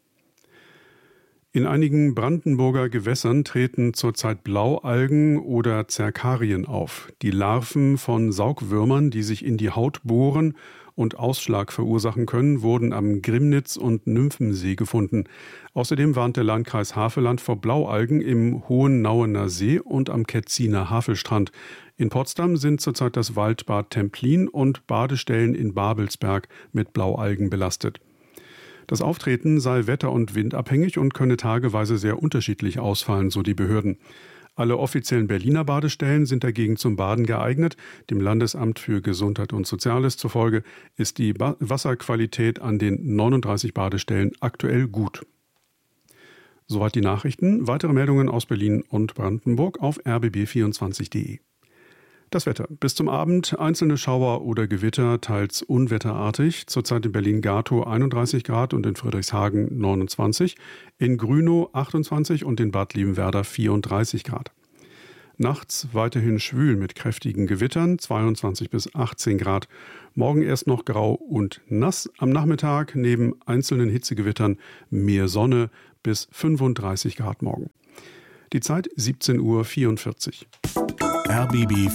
In einigen Brandenburger Gewässern treten zurzeit Blaualgen oder Zerkarien auf. Die Larven von Saugwürmern, die sich in die Haut bohren und Ausschlag verursachen können, wurden am Grimnitz- und Nymphensee gefunden. Außerdem warnt der Landkreis Havelland vor Blaualgen im Hohennauener See und am Ketziner Havelstrand. In Potsdam sind zurzeit das Waldbad Templin und Badestellen in Babelsberg mit Blaualgen belastet. Das Auftreten sei wetter- und windabhängig und könne tageweise sehr unterschiedlich ausfallen, so die Behörden. Alle offiziellen Berliner Badestellen sind dagegen zum Baden geeignet. Dem Landesamt für Gesundheit und Soziales zufolge ist die Wasserqualität an den 39 Badestellen aktuell gut. Soweit die Nachrichten. Weitere Meldungen aus Berlin und Brandenburg auf rbb24.de. Das Wetter. Bis zum Abend einzelne Schauer oder Gewitter, teils unwetterartig. Zurzeit in Berlin-Gatow 31 Grad und in Friedrichshagen 29. In Grünow 28 und in Bad Liebenwerda 34 Grad. Nachts weiterhin schwül mit kräftigen Gewittern, 22 bis 18 Grad. Morgen erst noch grau und nass. Am Nachmittag neben einzelnen Hitzegewittern mehr Sonne bis 35 Grad morgen. Die Zeit 17:44 Uhr. RBB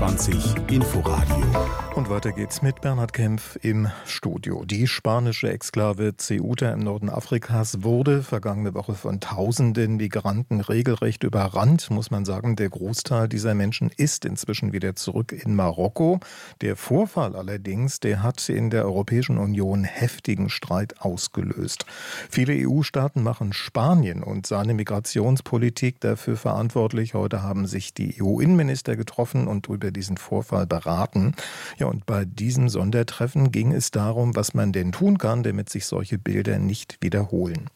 24 Inforadio. Und weiter geht's mit Bernhard Kempf im Studio. Die spanische Exklave Ceuta im Norden Afrikas wurde vergangene Woche von tausenden Migranten regelrecht überrannt, muss man sagen. Der Großteil dieser Menschen ist inzwischen wieder zurück in Marokko. Der Vorfall allerdings, der hat in der Europäischen Union heftigen Streit ausgelöst. Viele EU-Staaten machen Spanien und seine Migrationspolitik dafür verantwortlich. Heute haben sich die EU-Innenminister getroffen und über diesen Vorfall beraten. Ja, und bei diesem Sondertreffen ging es darum, was man denn tun kann, damit sich solche Bilder nicht wiederholen.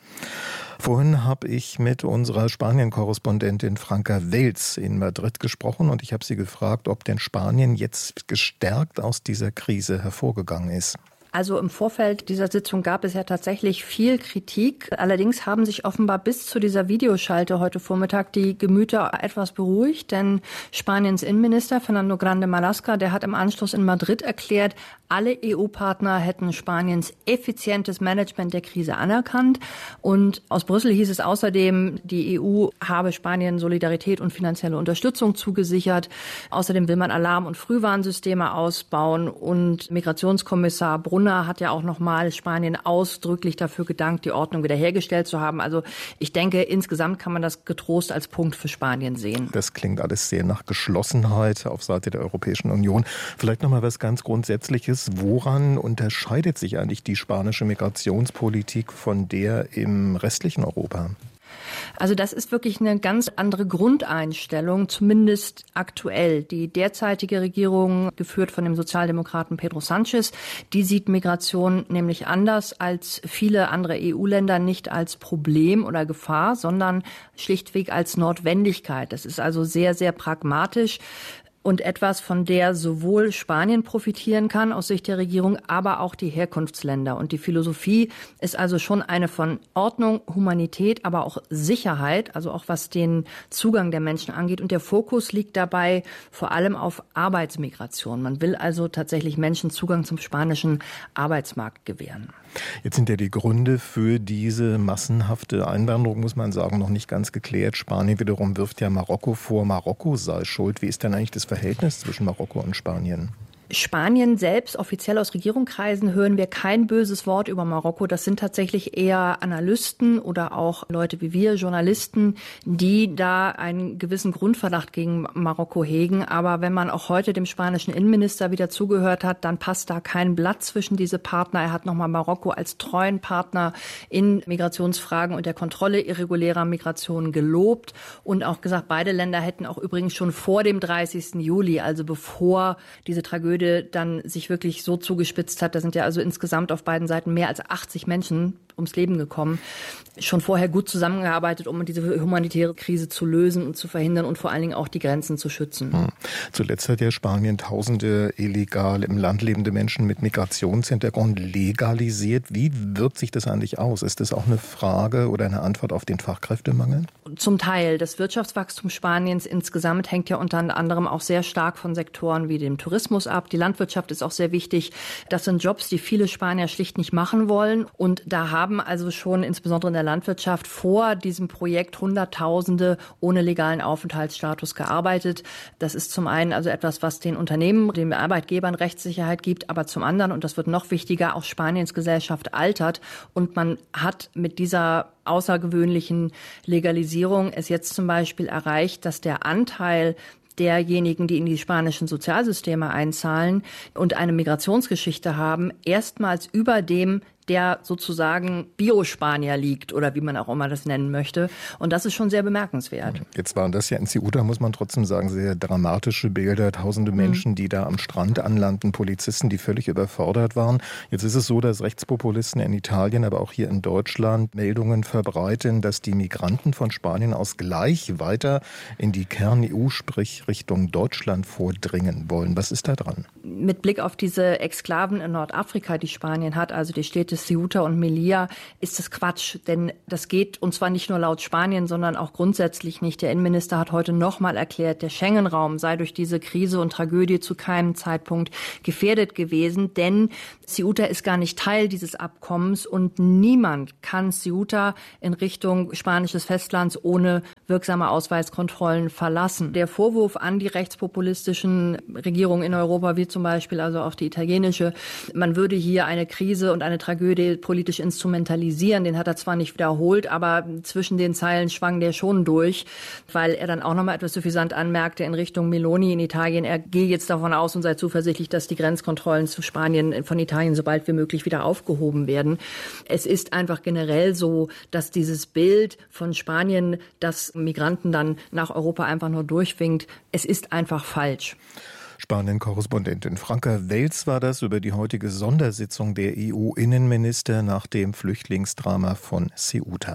Vorhin habe ich mit unserer Spanien-Korrespondentin Franka Welz in Madrid gesprochen und ich habe sie gefragt, ob denn Spanien jetzt gestärkt aus dieser Krise hervorgegangen ist. Also im Vorfeld dieser Sitzung gab es ja tatsächlich viel Kritik. Allerdings haben sich offenbar bis zu dieser Videoschalte heute Vormittag die Gemüter etwas beruhigt, denn Spaniens Innenminister Fernando Grande Marlaska, der hat im Anschluss in Madrid erklärt, alle EU-Partner hätten Spaniens effizientes Management der Krise anerkannt. Und aus Brüssel hieß es außerdem, die EU habe Spanien Solidarität und finanzielle Unterstützung zugesichert. Außerdem will man Alarm- und Frühwarnsysteme ausbauen und Migrationskommissar Brunner hat ja auch nochmal Spanien ausdrücklich dafür gedankt, die Ordnung wiederhergestellt zu haben. Also ich denke, insgesamt kann man das getrost als Punkt für Spanien sehen. Das klingt alles sehr nach Geschlossenheit auf Seite der Europäischen Union. Vielleicht nochmal was ganz Grundsätzliches. Woran unterscheidet sich eigentlich die spanische Migrationspolitik von der im restlichen Europa? Also das ist wirklich eine ganz andere Grundeinstellung, zumindest aktuell. Die derzeitige Regierung, geführt von dem Sozialdemokraten Pedro Sánchez, die sieht Migration nämlich anders als viele andere EU-Länder, nicht als Problem oder Gefahr, sondern schlichtweg als Notwendigkeit. Das ist also sehr, sehr pragmatisch. Und etwas, von der sowohl Spanien profitieren kann aus Sicht der Regierung, aber auch die Herkunftsländer. Und die Philosophie ist also schon eine von Ordnung, Humanität, aber auch Sicherheit, also auch was den Zugang der Menschen angeht. Und der Fokus liegt dabei vor allem auf Arbeitsmigration. Man will also tatsächlich Menschen Zugang zum spanischen Arbeitsmarkt gewähren. Jetzt sind ja die Gründe für diese massenhafte Einwanderung, muss man sagen, noch nicht ganz geklärt. Spanien wiederum wirft ja Marokko vor, Marokko sei schuld. Wie ist denn eigentlich das Verhältnis zwischen Marokko und Spanien? Spanien selbst, offiziell aus Regierungskreisen, hören wir kein böses Wort über Marokko. Das sind tatsächlich eher Analysten oder auch Leute wie wir, Journalisten, die da einen gewissen Grundverdacht gegen Marokko hegen. Aber wenn man auch heute dem spanischen Innenminister wieder zugehört hat, dann passt da kein Blatt zwischen diese Partner. Er hat nochmal Marokko als treuen Partner in Migrationsfragen und der Kontrolle irregulärer Migration gelobt und auch gesagt, beide Länder hätten auch übrigens schon vor dem 30. Juli, also bevor diese Tragödie dann sich wirklich so zugespitzt hat, da sind ja also insgesamt auf beiden Seiten mehr als 80 Menschen ums Leben gekommen, schon vorher gut zusammengearbeitet, um diese humanitäre Krise zu lösen und zu verhindern und vor allen Dingen auch die Grenzen zu schützen. Zuletzt hat ja Spanien tausende illegal im Land lebende Menschen mit Migrationshintergrund legalisiert. Wie wirkt sich das eigentlich aus? Ist das auch eine Frage oder eine Antwort auf den Fachkräftemangel? Zum Teil. Das Wirtschaftswachstum Spaniens insgesamt hängt ja unter anderem auch sehr stark von Sektoren wie dem Tourismus ab. Die Landwirtschaft ist auch sehr wichtig. Das sind Jobs, die viele Spanier schlicht nicht machen wollen. Und da haben also schon insbesondere in der Landwirtschaft vor diesem Projekt Hunderttausende ohne legalen Aufenthaltsstatus gearbeitet. Das ist zum einen also etwas, was den Unternehmen, den Arbeitgebern Rechtssicherheit gibt, aber zum anderen, und das wird noch wichtiger, auch Spaniens Gesellschaft altert. Und man hat mit dieser außergewöhnlichen Legalisierung es jetzt zum Beispiel erreicht, dass der Anteil derjenigen, die in die spanischen Sozialsysteme einzahlen und eine Migrationsgeschichte haben, erstmals über dem der sozusagen Bio-Spanier liegt oder wie man auch immer das nennen möchte. Und das ist schon sehr bemerkenswert. Jetzt waren das ja in Ceuta, muss man trotzdem sagen, sehr dramatische Bilder. Tausende Menschen, die da am Strand anlanden, Polizisten, die völlig überfordert waren. Jetzt ist es so, dass Rechtspopulisten in Italien, aber auch hier in Deutschland Meldungen verbreiten, dass die Migranten von Spanien aus gleich weiter in die Kern-EU, sprich Richtung Deutschland vordringen wollen. Was ist da dran? Mit Blick auf diese Exklaven in Nordafrika, die Spanien hat, also die Städte Ceuta und Melilla, ist das Quatsch. Denn das geht, und zwar nicht nur laut Spanien, sondern auch grundsätzlich nicht. Der Innenminister hat heute nochmal erklärt, der Schengen-Raum sei durch diese Krise und Tragödie zu keinem Zeitpunkt gefährdet gewesen. Denn Ceuta ist gar nicht Teil dieses Abkommens und niemand kann Ceuta in Richtung spanisches Festlands ohne wirksame Ausweiskontrollen verlassen. Der Vorwurf an die rechtspopulistischen Regierungen in Europa, wie zum Beispiel also auch die italienische, man würde hier eine Krise und eine Tragödie politisch instrumentalisieren, den hat er zwar nicht wiederholt, aber zwischen den Zeilen schwang der schon durch, weil er dann auch nochmal etwas suffisant anmerkte in Richtung Meloni in Italien. Er gehe jetzt davon aus und sei zuversichtlich, dass die Grenzkontrollen zu Spanien von Italien so bald wie möglich wieder aufgehoben werden. Es ist einfach generell so, dass dieses Bild von Spanien, das Migranten dann nach Europa einfach nur durchwinkt, es ist einfach falsch. Spanien-Korrespondentin Franka Welz war das über die heutige Sondersitzung der EU-Innenminister nach dem Flüchtlingsdrama von Ceuta.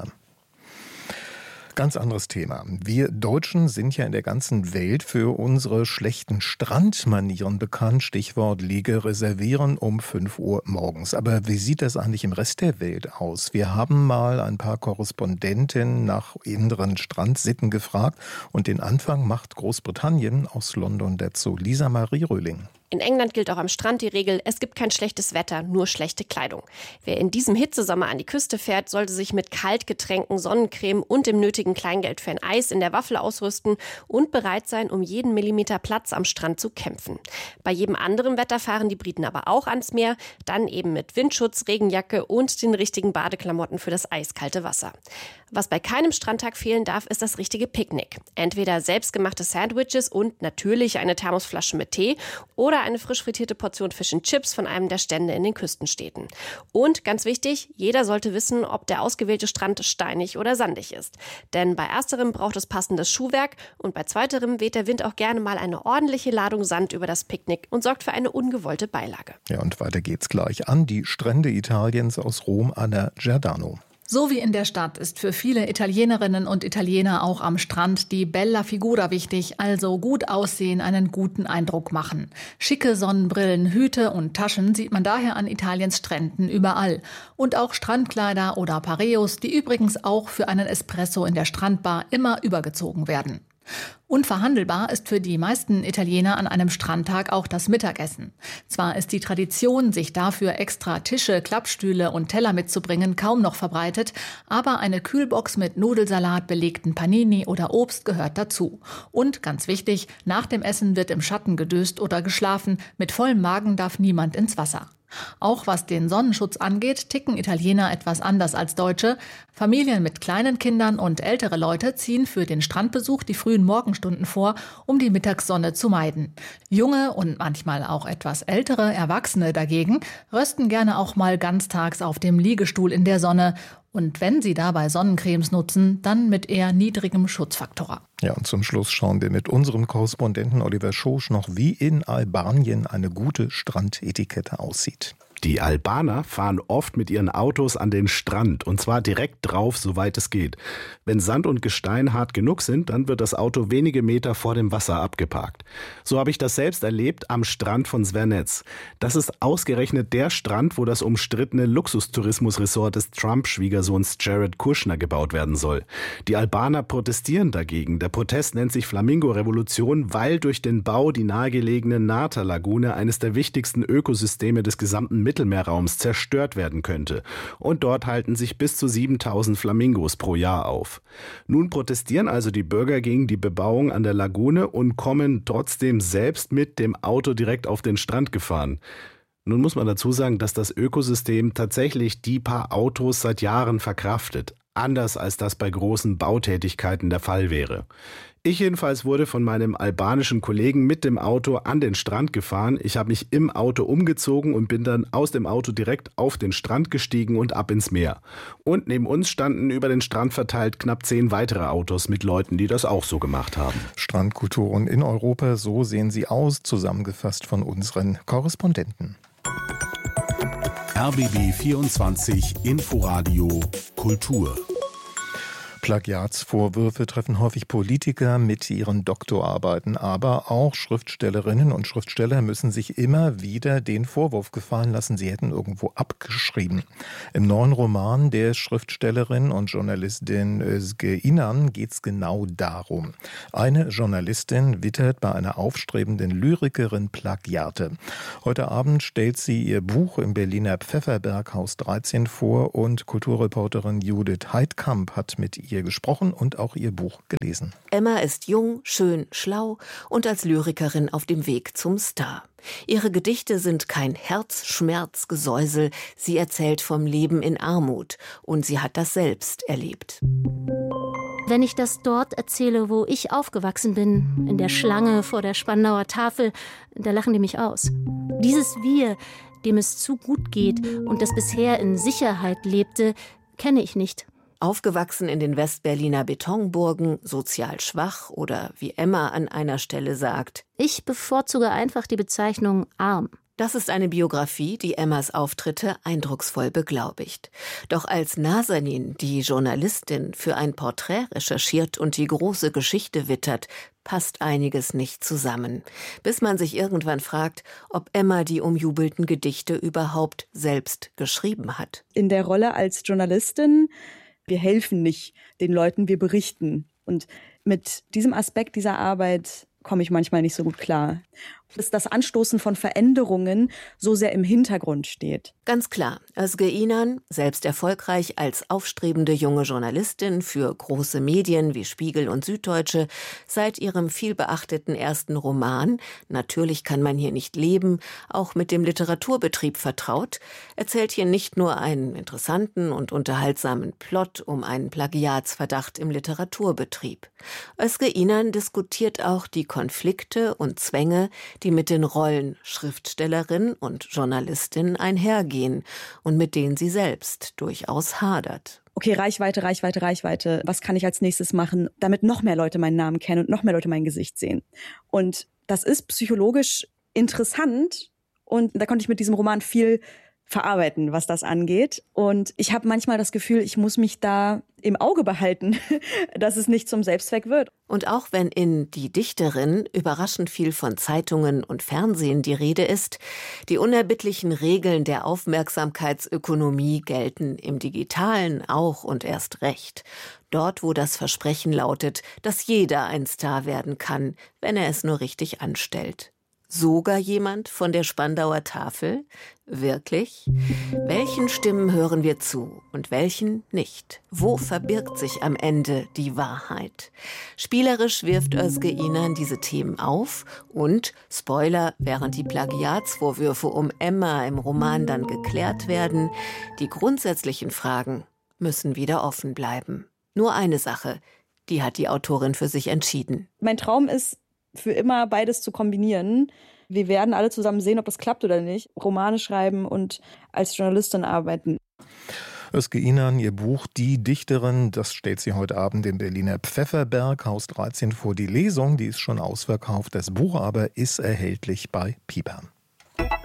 Ganz anderes Thema. Wir Deutschen sind ja in der ganzen Welt für unsere schlechten Strandmanieren bekannt. Stichwort Liege reservieren um 5 Uhr morgens. Aber wie sieht das eigentlich im Rest der Welt aus? Wir haben mal ein paar Korrespondentinnen nach inneren Strandsitten gefragt. Und den Anfang macht Großbritannien, aus London dazu Lisa Marie Röhling. In England gilt auch am Strand die Regel, es gibt kein schlechtes Wetter, nur schlechte Kleidung. Wer in diesem Hitzesommer an die Küste fährt, sollte sich mit Kaltgetränken, Sonnencreme und dem nötigen Kleingeld für ein Eis in der Waffel ausrüsten und bereit sein, um jeden Millimeter Platz am Strand zu kämpfen. Bei jedem anderen Wetter fahren die Briten aber auch ans Meer, dann eben mit Windschutz, Regenjacke und den richtigen Badeklamotten für das eiskalte Wasser. Was bei keinem Strandtag fehlen darf, ist das richtige Picknick. Entweder selbstgemachte Sandwiches und natürlich eine Thermosflasche mit Tee oder eine frisch frittierte Portion Fish and Chips von einem der Stände in den Küstenstädten. Und ganz wichtig, jeder sollte wissen, ob der ausgewählte Strand steinig oder sandig ist. Denn bei ersterem braucht es passendes Schuhwerk und bei zweiterem weht der Wind auch gerne mal eine ordentliche Ladung Sand über das Picknick und sorgt für eine ungewollte Beilage. Ja, und weiter geht's gleich an die Strände Italiens aus Rom, Anna Giordano. So wie in der Stadt ist für viele Italienerinnen und Italiener auch am Strand die Bella Figura wichtig, also gut aussehen, einen guten Eindruck machen. Schicke Sonnenbrillen, Hüte und Taschen sieht man daher an Italiens Stränden überall. Und auch Strandkleider oder Pareos, die übrigens auch für einen Espresso in der Strandbar immer übergezogen werden. Unverhandelbar ist für die meisten Italiener an einem Strandtag auch das Mittagessen. Zwar ist die Tradition, sich dafür extra Tische, Klappstühle und Teller mitzubringen, kaum noch verbreitet, aber eine Kühlbox mit Nudelsalat, belegten Panini oder Obst gehört dazu. Und ganz wichtig, nach dem Essen wird im Schatten gedöst oder geschlafen, mit vollem Magen darf niemand ins Wasser. Auch was den Sonnenschutz angeht, ticken Italiener etwas anders als Deutsche. Familien mit kleinen Kindern und ältere Leute ziehen für den Strandbesuch die frühen Morgenstunden vor, um die Mittagssonne zu meiden. Junge und manchmal auch etwas ältere Erwachsene dagegen rösten gerne auch mal ganztags auf dem Liegestuhl in der Sonne. Und wenn sie dabei Sonnencremes nutzen, dann mit eher niedrigem Schutzfaktor. Ja, und zum Schluss schauen wir mit unserem Korrespondenten Oliver Schosch noch, wie in Albanien eine gute Strandetikette aussieht. Die Albaner fahren oft mit ihren Autos an den Strand und zwar direkt drauf, soweit es geht. Wenn Sand und Gestein hart genug sind, dann wird das Auto wenige Meter vor dem Wasser abgeparkt. So habe ich das selbst erlebt am Strand von Zvernec. Das ist ausgerechnet der Strand, wo das umstrittene Luxustourismusresort des Trump-Schwiegersohns Jared Kushner gebaut werden soll. Die Albaner protestieren dagegen. Der Protest nennt sich Flamingo-Revolution, weil durch den Bau die nahegelegene Nata-Lagune, eines der wichtigsten Ökosysteme des gesamten Mittelmeerraums, zerstört werden könnte. Und dort halten sich bis zu 7000 Flamingos pro Jahr auf. Nun protestieren also die Bürger gegen die Bebauung an der Lagune und kommen trotzdem selbst mit dem Auto direkt auf den Strand gefahren. Nun muss man dazu sagen, dass das Ökosystem tatsächlich die paar Autos seit Jahren verkraftet. Anders als das bei großen Bautätigkeiten der Fall wäre. Ich jedenfalls wurde von meinem albanischen Kollegen mit dem Auto an den Strand gefahren. Ich habe mich im Auto umgezogen und bin dann aus dem Auto direkt auf den Strand gestiegen und ab ins Meer. Und neben uns standen über den Strand verteilt knapp 10 weitere Autos mit Leuten, die das auch so gemacht haben. Strandkulturen in Europa, so sehen sie aus, zusammengefasst von unseren Korrespondenten. RBB 24 Inforadio Kultur. Plagiatsvorwürfe treffen häufig Politiker mit ihren Doktorarbeiten, aber auch Schriftstellerinnen und Schriftsteller müssen sich immer wieder den Vorwurf gefallen lassen, sie hätten irgendwo abgeschrieben. Im neuen Roman der Schriftstellerin und Journalistin Özge İnan geht es genau darum. Eine Journalistin wittert bei einer aufstrebenden Lyrikerin Plagiate. Heute Abend stellt sie ihr Buch im Berliner Pfefferberg Haus 13 vor und Kulturreporterin Judith Heidkamp hat mit ihr gesprochen und auch ihr Buch gelesen. Emma ist jung, schön, schlau und als Lyrikerin auf dem Weg zum Star. Ihre Gedichte sind kein Herzschmerzgesäusel, sie erzählt vom Leben in Armut und sie hat das selbst erlebt. Wenn ich das dort erzähle, wo ich aufgewachsen bin, in der Schlange vor der Spandauer Tafel, da lachen die mich aus. Dieses Wir, dem es zu gut geht und das bisher in Sicherheit lebte, kenne ich nicht. Aufgewachsen in den Westberliner Betonburgen, sozial schwach oder wie Emma an einer Stelle sagt: Ich bevorzuge einfach die Bezeichnung arm. Das ist eine Biografie, die Emmas Auftritte eindrucksvoll beglaubigt. Doch als Nazanin, die Journalistin, für ein Porträt recherchiert und die große Geschichte wittert, passt einiges nicht zusammen. Bis man sich irgendwann fragt, ob Emma die umjubelten Gedichte überhaupt selbst geschrieben hat. In der Rolle als Journalistin, wir helfen nicht den Leuten, wir berichten. Und mit diesem Aspekt dieser Arbeit komme ich manchmal nicht so gut klar. Dass das Anstoßen von Veränderungen so sehr im Hintergrund steht. Ganz klar, Özge İnan, selbst erfolgreich als aufstrebende junge Journalistin für große Medien wie Spiegel und Süddeutsche, seit ihrem vielbeachteten ersten Roman »Natürlich kann man hier nicht leben« auch mit dem Literaturbetrieb vertraut, erzählt hier nicht nur einen interessanten und unterhaltsamen Plot um einen Plagiatsverdacht im Literaturbetrieb. Özge İnan diskutiert auch die Konflikte und Zwänge, die mit den Rollen Schriftstellerin und Journalistin einhergehen und mit denen sie selbst durchaus hadert. Okay, Reichweite. Was kann ich als nächstes machen, damit noch mehr Leute meinen Namen kennen und noch mehr Leute mein Gesicht sehen? Und das ist psychologisch interessant und da konnte ich mit diesem Roman viel verarbeiten, was das angeht. Und ich habe manchmal das Gefühl, ich muss mich da im Auge behalten, dass es nicht zum Selbstzweck wird. Und auch wenn in Die Dichterin überraschend viel von Zeitungen und Fernsehen die Rede ist, die unerbittlichen Regeln der Aufmerksamkeitsökonomie gelten im Digitalen auch und erst recht. Dort, wo das Versprechen lautet, dass jeder ein Star werden kann, wenn er es nur richtig anstellt. Sogar jemand von der Spandauer Tafel? Wirklich? Welchen Stimmen hören wir zu und welchen nicht? Wo verbirgt sich am Ende die Wahrheit? Spielerisch wirft Özge İnan diese Themen auf und, Spoiler, während die Plagiatsvorwürfe um Emma im Roman dann geklärt werden, die grundsätzlichen Fragen müssen wieder offen bleiben. Nur eine Sache, die hat die Autorin für sich entschieden. Mein Traum ist, für immer beides zu kombinieren. Wir werden alle zusammen sehen, ob das klappt oder nicht. Romane schreiben und als Journalistin arbeiten. Özge İnan, ihr Buch Die Dichterin, das stellt sie heute Abend im Berliner Pfefferberg, Haus 13 vor. Die Lesung, die ist schon ausverkauft. Das Buch aber ist erhältlich bei Piper.